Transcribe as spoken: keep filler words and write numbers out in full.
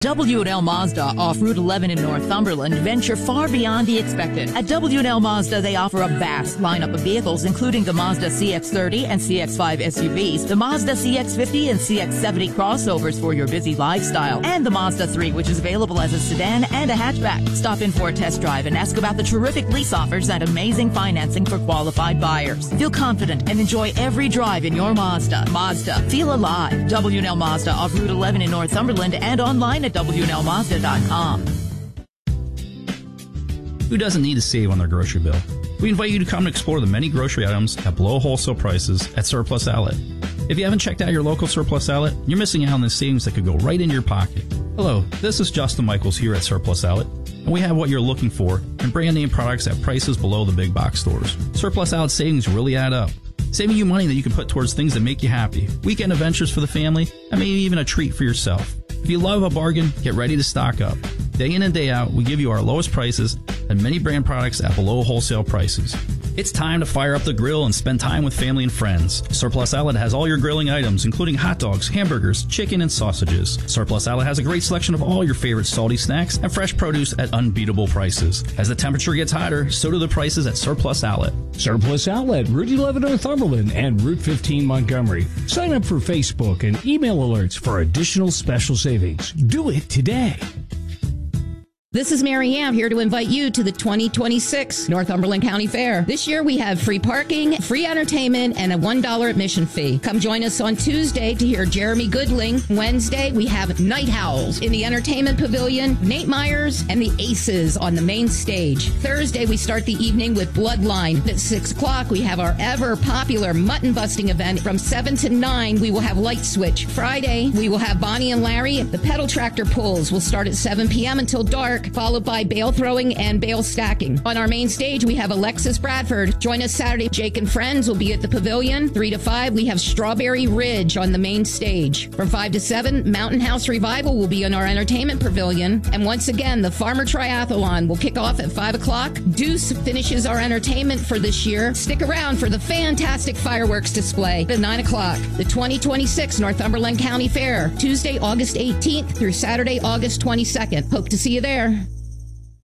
W and L Mazda off Route eleven in Northumberland venture far beyond the expected. At W and L Mazda, they offer a vast lineup of vehicles, including the Mazda C X thirty and C X five S U Vs, the Mazda C X fifty and C X seventy crossovers for your busy lifestyle, and the Mazda three, which is available as a sedan and a hatchback. Stop in for a test drive and ask about the terrific lease offers and amazing financing for qualified buyers. Feel confident and enjoy every drive in your Mazda. Mazda, feel alive. W and L Mazda off Route eleven in Northumberland and online at W and L Mazda dot com. Who doesn't need to save on their grocery bill? We invite you to come and explore the many grocery items at below wholesale prices at Surplus Outlet. If you haven't checked out your local Surplus Outlet, you're missing out on the savings that could go right into your pocket. Hello, this is Justin Michaels here at Surplus Outlet, and we have what you're looking for in brand name products at prices below the big box stores. Surplus Outlet savings really add up, saving you money that you can put towards things that make you happy, weekend adventures for the family, and maybe even a treat for yourself. If you love a bargain, get ready to stock up. Day in and day out, we give you our lowest prices and many brand products at below wholesale prices. It's time to fire up the grill and spend time with family and friends. Surplus Outlet has all your grilling items, including hot dogs, hamburgers, chicken, and sausages. Surplus Outlet has a great selection of all your favorite salty snacks and fresh produce at unbeatable prices. As the temperature gets hotter, so do the prices at Surplus Outlet. Surplus Outlet, Route eleven Northumberland and Route fifteen Montgomery. Sign up for Facebook and email alerts for additional special savings. Do it today. This is Mary Ann here to invite you to the twenty twenty-six Northumberland County Fair. This year we have free parking, free entertainment, and a one dollar admission fee. Come join us on Tuesday to hear Jeremy Goodling. Wednesday we have Night Howls in the Entertainment Pavilion, Nate Myers, and the Aces on the main stage. Thursday we start the evening with Bloodline. At six o'clock we have our ever popular mutton busting event. From seven to nine we will have Light Switch. Friday we will have Bonnie and Larry. The pedal tractor pulls will start at seven p.m. until dark, followed by bale throwing and bale stacking. On our main stage, we have Alexis Bradford. Join us Saturday. Jake and Friends will be at the Pavilion. three to five, we have Strawberry Ridge on the main stage. From five to seven, Mountain House Revival will be in our Entertainment Pavilion. And once again, the Farmer Triathlon will kick off at five o'clock. Deuce finishes our entertainment for this year. Stick around for the fantastic fireworks display at nine o'clock. The twenty twenty-six Northumberland County Fair, Tuesday, August eighteenth through Saturday, August twenty-second. Hope to see you there.